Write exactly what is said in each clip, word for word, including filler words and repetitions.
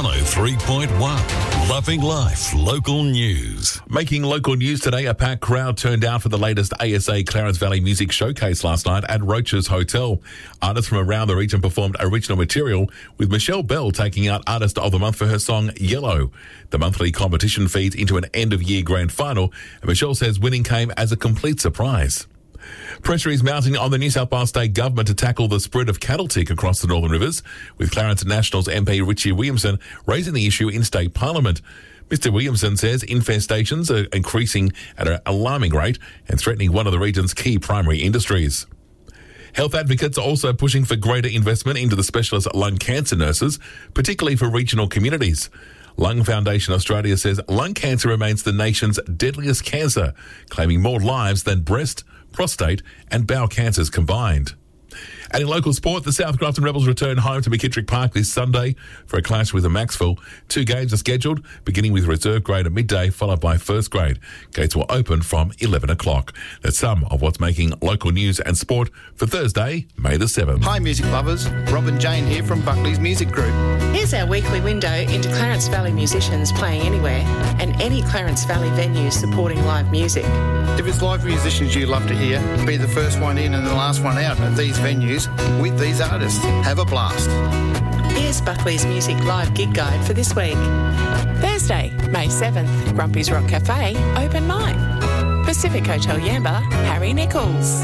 one oh three point one. Loving Life Local News. Making local news today, a packed crowd turned out for the latest A S A Clarence Valley Music Showcase last night at Roach's Hotel. Artists from around the region performed original material, with Michelle Bell taking out Artist of the Month for her song Yellow. The monthly competition feeds into an end-of-year grand final, and Michelle says winning came as a complete surprise. Pressure is mounting on the New South Wales State Government to tackle the spread of cattle tick across the Northern Rivers, with Clarence Nationals M P Richie Williamson raising the issue in State Parliament. Mister Williamson says infestations are increasing at an alarming rate and threatening one of the region's key primary industries. Health advocates are also pushing for greater investment into the specialist lung cancer nurses, particularly for regional communities. Lung Foundation Australia says lung cancer remains the nation's deadliest cancer, claiming more lives than breast, prostate and bowel cancers combined. And in local sport, the South Grafton Rebels return home to McKittrick Park this Sunday for a clash with the Maxville. Two games are scheduled, beginning with reserve grade at midday, followed by first grade. Gates will open from eleven o'clock. That's some of what's making local news and sport for Thursday, May the seventh. Hi music lovers, Rob and Jane here from Buckley's Music Group. Here's our weekly window into Clarence Valley musicians playing anywhere and any Clarence Valley venues supporting live music. If it's live musicians you love to hear, be the first one in and the last one out at these venues with these artists. Have a blast. Here's Buckley's Music Live Gig Guide for this week. Thursday, May seventh, Grumpy's Rock Cafe, open night. Pacific Hotel Yamba, Harry Nichols.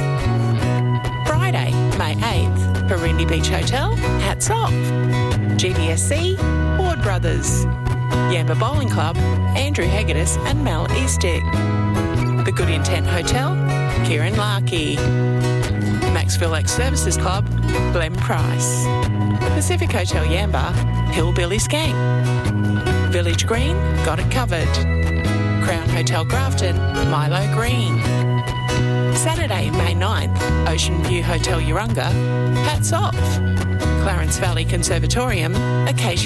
Friday, May eighth, Parindy Beach Hotel, Hats Off. G D S C, Ward Brothers. Yamba Bowling Club, Andrew Hegedus and Mel Eastick. The Good Intent Hotel, Kieran Larkey. Maxville X Services Club, Glenn Price. Pacific Hotel Yamba, Hillbilly Skank. Village Green, got it covered. Crown Hotel Grafton, Milo Green. Saturday, May ninth, Ocean View Hotel Urunga, Hats Off. Clarence Valley Conservatorium, Acacia